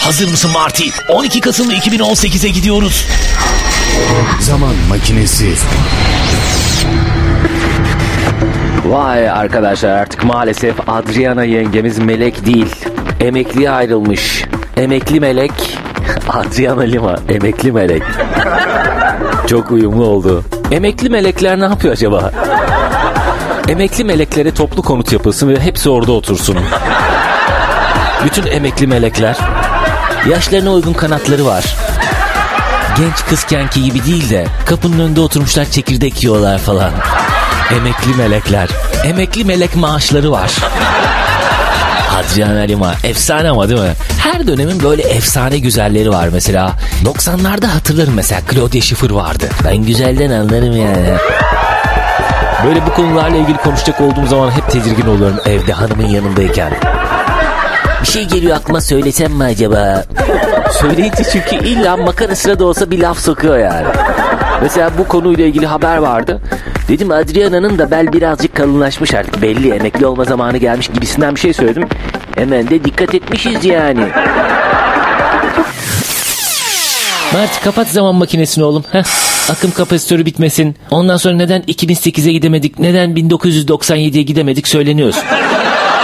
Hazır mısın Marty? 12 Kasım 2018'e gidiyoruz. Zaman makinesi. Vay arkadaşlar, artık maalesef Adriana yengemiz melek değil. Emekliye ayrılmış. Emekli melek. Adriana Lima, emekli melek. Çok uyumlu oldu. Emekli melekler ne yapıyor acaba? Emekli meleklere toplu konut yapılsın ve hepsi orada otursun. Bütün emekli melekler, yaşlarına uygun kanatları var. Genç kızkenki gibi değil de kapının önünde oturmuşlar, çekirdek yiyorlar falan. Emekli melekler. Emekli melek maaşları var. Adriana Lima efsane ama değil mi? Her dönemin böyle efsane güzelleri var mesela. 90'larda hatırlarım mesela, Claudia Schiffer vardı. Ben güzelden anlarım yani. Böyle bu konularla ilgili konuşacak olduğum zaman hep tedirgin oluyorum evde hanımın yanındayken. Bir şey geliyor aklıma, söylesem mi acaba? Söyleyince çünkü illa makarasına da olsa bir laf sokuyor yani. Mesela bu konuyla ilgili haber vardı. Dedim Adriana'nın da bel birazcık kalınlaşmış artık, belli emekli olma zamanı gelmiş gibisinden bir şey söyledim. Hemen de dikkat etmişiz yani. Mert, kapat zaman makinesini oğlum. Akım kapasitörü bitmesin. Ondan sonra neden 2008'e gidemedik, neden 1997'ye gidemedik söyleniyoruz.